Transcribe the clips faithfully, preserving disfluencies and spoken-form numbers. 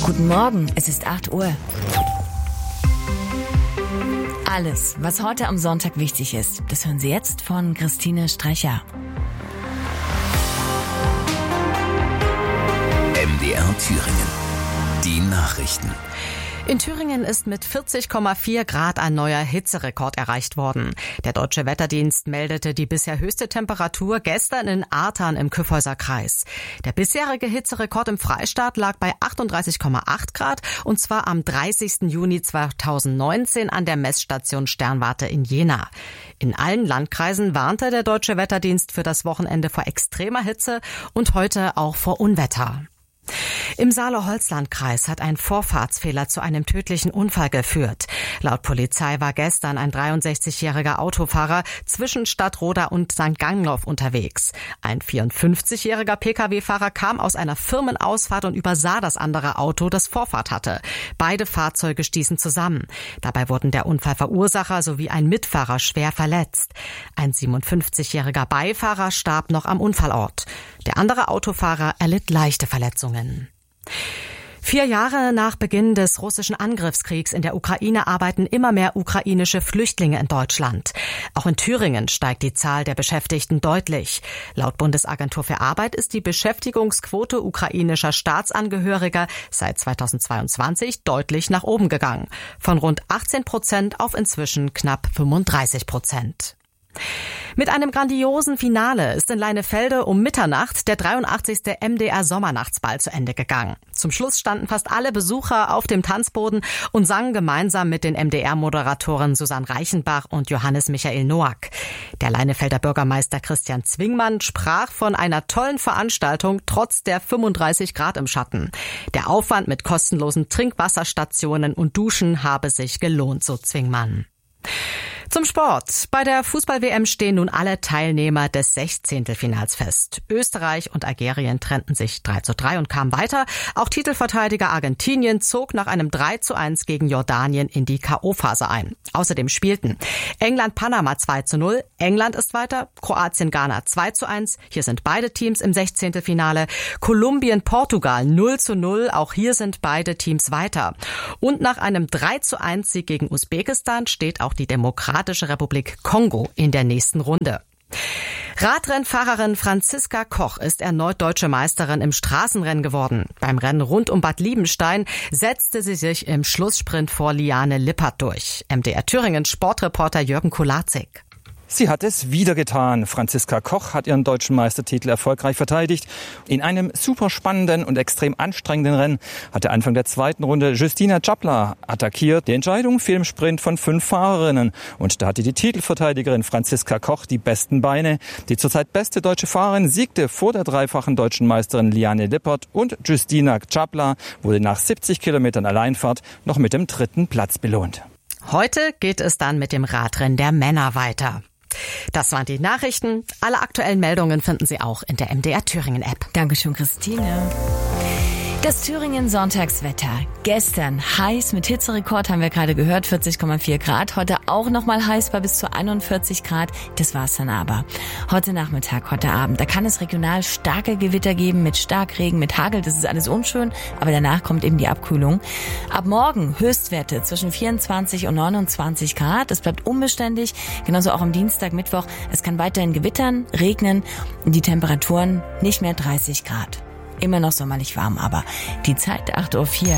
Guten Morgen, es ist acht Uhr. Alles, was heute am Sonntag wichtig ist, das hören Sie jetzt von Christine Strecher. M D R Thüringen. Die Nachrichten. In Thüringen ist mit vierzig Komma vier Grad ein neuer Hitzerekord erreicht worden. Der Deutsche Wetterdienst meldete die bisher höchste Temperatur gestern in Artern im Kyffhäuser Kreis. Der bisherige Hitzerekord im Freistaat lag bei achtunddreißig Komma acht Grad und zwar am dreißigsten Juni zweitausendneunzehn an der Messstation Sternwarte in Jena. In allen Landkreisen warnte der Deutsche Wetterdienst für das Wochenende vor extremer Hitze und heute auch vor Unwetter. Im Saale-Holzland-Kreis hat ein Vorfahrtsfehler zu einem tödlichen Unfall geführt. Laut Polizei war gestern ein dreiundsechzigjähriger Autofahrer zwischen Stadtroda und Sankt Gangloff unterwegs. Ein vierundfünfzigjähriger Pkw-Fahrer kam aus einer Firmenausfahrt und übersah das andere Auto, das Vorfahrt hatte. Beide Fahrzeuge stießen zusammen. Dabei wurden der Unfallverursacher sowie ein Mitfahrer schwer verletzt. Ein siebenundfünfzigjähriger Beifahrer starb noch am Unfallort. Der andere Autofahrer erlitt leichte Verletzungen. Vier Jahre nach Beginn des russischen Angriffskriegs in der Ukraine arbeiten immer mehr ukrainische Flüchtlinge in Deutschland. Auch in Thüringen steigt die Zahl der Beschäftigten deutlich. Laut Bundesagentur für Arbeit ist die Beschäftigungsquote ukrainischer Staatsangehöriger seit zweitausendzweiundzwanzig deutlich nach oben gegangen. Von rund achtzehn Prozent auf inzwischen knapp fünfunddreißig Prozent. Mit einem grandiosen Finale ist in Leinefelde um Mitternacht der dreiundachtzigste M D R Sommernachtsball zu Ende gegangen. Zum Schluss standen fast alle Besucher auf dem Tanzboden und sangen gemeinsam mit den M D R-Moderatoren Susanne Reichenbach und Johannes Michael Noack. Der Leinefelder Bürgermeister Christian Zwingmann sprach von einer tollen Veranstaltung trotz der fünfunddreißig Grad im Schatten. Der Aufwand mit kostenlosen Trinkwasserstationen und Duschen habe sich gelohnt, so Zwingmann. Zum Sport. Bei der Fußball-W M stehen nun alle Teilnehmer des Sechzehntelfinals fest. Österreich und Algerien trennten sich drei zu drei und kamen weiter. Auch Titelverteidiger Argentinien zog nach einem drei zu eins gegen Jordanien in die K O-Phase ein. Außerdem spielten England-Panama zwei zu null, England ist weiter, Kroatien-Ghana zwei zu eins, hier sind beide Teams im Sechzehntelfinale, Kolumbien-Portugal null zu null, auch hier sind beide Teams weiter. Und nach einem drei zu eins Sieg gegen Usbekistan steht auch die Demokratische Republik Kongo in der nächsten Runde. Radrennfahrerin Franziska Koch ist erneut deutsche Meisterin im Straßenrennen geworden. Beim Rennen rund um Bad Liebenstein setzte sie sich im Schlusssprint vor Liane Lippert durch. M D R Thüringen Sportreporter Jürgen Kularzig. Sie hat es wieder getan. Franziska Koch hat ihren deutschen Meistertitel erfolgreich verteidigt. In einem super spannenden und extrem anstrengenden Rennen hatte Anfang der zweiten Runde Justyna Czapla attackiert. Die Entscheidung fiel im Sprint von fünf Fahrerinnen. Und da hatte die Titelverteidigerin Franziska Koch die besten Beine. Die zurzeit beste deutsche Fahrerin siegte vor der dreifachen deutschen Meisterin Liane Lippert und Justyna Czapla wurde nach siebzig Kilometern Alleinfahrt noch mit dem dritten Platz belohnt. Heute geht es dann mit dem Radrennen der Männer weiter. Das waren die Nachrichten. Alle aktuellen Meldungen finden Sie auch in der M D R Thüringen App. Dankeschön, Christine. Das Thüringen Sonntagswetter. Gestern heiß mit Hitzerekord, haben wir gerade gehört, vierzig Komma vier Grad. Heute auch nochmal heiß bei bis zu einundvierzig Grad. Das war's dann aber. Heute Nachmittag, heute Abend, da kann es regional starke Gewitter geben mit Starkregen, mit Hagel. Das ist alles unschön, aber danach kommt eben die Abkühlung. Ab morgen Höchstwerte zwischen vierundzwanzig und neunundzwanzig Grad. Es bleibt unbeständig, genauso auch am Dienstag, Mittwoch. Es kann weiterhin gewittern, regnen und die Temperaturen nicht mehr dreißig Grad. Immer noch sommerlich warm, aber die Zeit acht Uhr vier.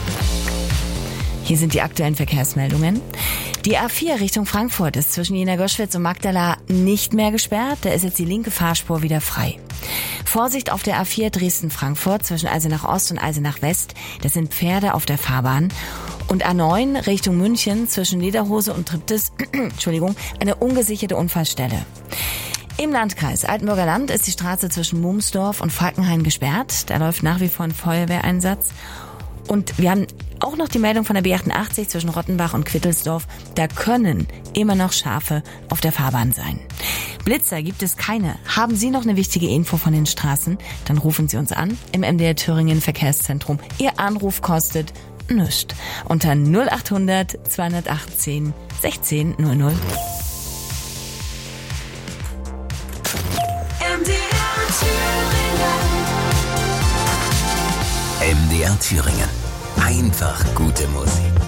Hier sind die aktuellen Verkehrsmeldungen. Die A vier Richtung Frankfurt ist zwischen Jena-Göschwitz und Magdala nicht mehr gesperrt. Da ist jetzt die linke Fahrspur wieder frei. Vorsicht auf der A vier Dresden-Frankfurt zwischen Eisenach Ost und Eisenach West. Das sind Pferde auf der Fahrbahn. Und A neun Richtung München zwischen Lederhose und Triptis, Entschuldigung, eine ungesicherte Unfallstelle. Im Landkreis Altenburger Land ist die Straße zwischen Mumsdorf und Falkenhain gesperrt. Da läuft nach wie vor ein Feuerwehreinsatz. Und wir haben auch noch die Meldung von der B achtundachtzig zwischen Rottenbach und Quittelsdorf. Da können immer noch Schafe auf der Fahrbahn sein. Blitzer gibt es keine. Haben Sie noch eine wichtige Info von den Straßen? Dann rufen Sie uns an im M D R Thüringen Verkehrszentrum. Ihr Anruf kostet nichts. Unter null achthundert zweihundertachtzehn sechzehn null null. M D R Thüringen. Einfach gute Musik.